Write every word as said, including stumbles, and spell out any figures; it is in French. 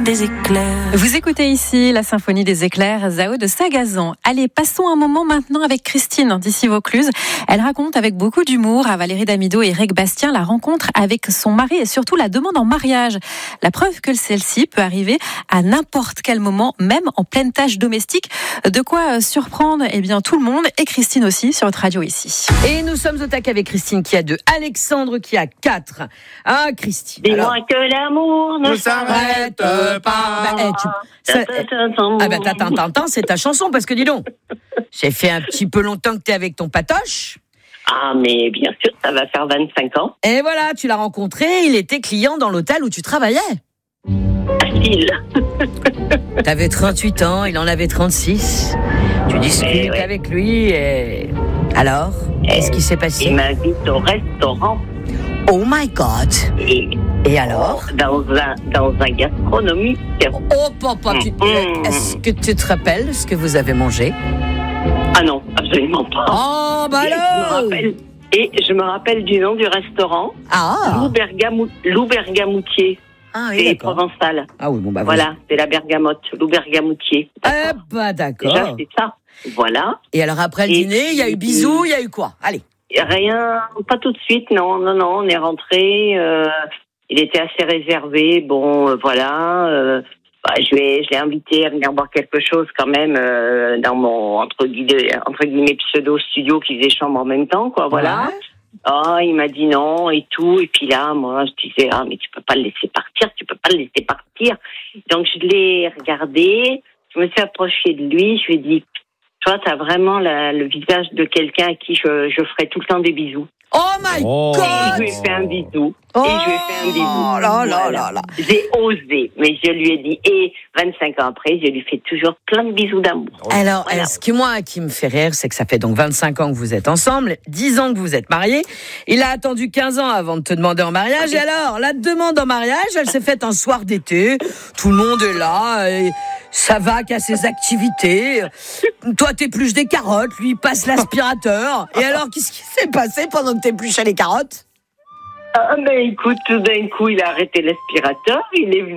des éclairs. Vous écoutez ici la symphonie des éclairs, Zao de Sagazan. Allez, passons un moment maintenant avec Christine d'ici Vaucluse. Elle raconte avec beaucoup d'humour à Valérie Damido et Eric Bastien la rencontre avec son mari et surtout la demande en mariage. La preuve que celle-ci peut arriver à n'importe quel moment, même en pleine tâche domestique. De quoi surprendre eh bien, tout le monde et Christine aussi sur votre radio ici. Et nous sommes au tac avec Christine qui a deux, Alexandre qui a quatre. Ah, Christine. Dis-moi alors... que l'amour ne s'arrête pas. Bah, eh, tu... ça... Ah bah t'attends, t'attends, c'est ta chanson parce que dis donc, j'ai fait un petit peu longtemps que t'es avec ton patoche. Ah mais bien sûr, ça va faire vingt-cinq ans. Et voilà, tu l'as rencontré, il était client dans l'hôtel où tu travaillais. Facile. T'avais trente-huit ans, il en avait trente-six. Tu discutes Eh ouais. avec lui et... Alors, qu'est-ce qui s'est passé? Il m'invite au restaurant. Oh my God. Et, Et alors? Dans un, dans un gastronomique. Oh papa, tu... Mmh. Est-ce que tu te rappelles ce que vous avez mangé? Ah non, absolument pas. Oh bah Et je me alors. rappelle, et je me rappelle du nom du restaurant. Ah. Lou, Bergamou, Lou Bergamoutier. Ah oui, C'est d'accord. provençal. Ah oui, bon bah Voilà, c'est la bergamote. Lou Bergamoutier. Eh D'accord. bah Déjà, d'accord. c'est ça. Voilà. Et alors après le Et dîner, il y a eu puis- bisous, il y a eu quoi? Allez. Rien, pas tout de suite, non, non, non, on est rentré. Euh, il était assez réservé. Bon, euh, voilà. Euh, bah, je l'ai, je l'ai invité à venir boire quelque chose quand même euh, dans mon entre guillemets, entre guillemets pseudo studio qui faisait chambre en même temps, quoi. Voilà. Ouais. Ah, il m'a dit non et tout. Et puis là, moi, je disais ah mais tu peux pas le laisser partir, tu peux pas le laisser partir. Donc je l'ai regardé. Je me suis approchée de lui. Je lui ai dit toi, t'as vraiment la, le visage de quelqu'un à qui je, je ferai tout le temps des bisous. Oh my Oh. Et je God. lui ai fait un bisou. Oh Et je lui ai fait un bisou. là là là Voilà. là. J'ai osé, mais je lui ai dit. Et vingt-cinq ans après, je lui fais toujours plein de bisous d'amour. Alors, Voilà. euh, ce qui moi qui me fait rire, c'est que ça fait donc vingt-cinq ans que vous êtes ensemble, dix ans que vous êtes mariés. Il a attendu quinze ans avant de te demander en mariage. Et alors, la demande en mariage, elle s'est faite un soir d'été. Tout le monde est là. Et ça va qu'à ses activités. Toi, t'épluches des carottes. Lui, il passe l'aspirateur. Et alors, qu'est-ce qui s'est passé pendant que t'épluchais les carottes? Ah, ben écoute, tout d'un coup, il a arrêté l'aspirateur. Il est venu